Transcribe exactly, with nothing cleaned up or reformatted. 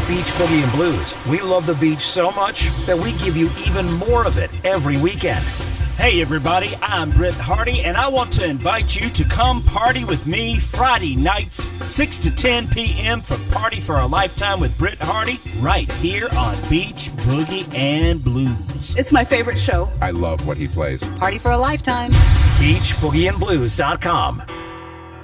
Beach Boogie and Blues, we love the beach so much that we give you even more of it every weekend. Hey everybody, I'm Britt Hardy, and I want to invite you to come party with me Friday nights, six to ten p.m. for Party for a Lifetime with Britt Hardy, right here on Beach Boogie and Blues. It's my favorite show. I love what he plays. Party for a Lifetime. beach boogie and blues dot com.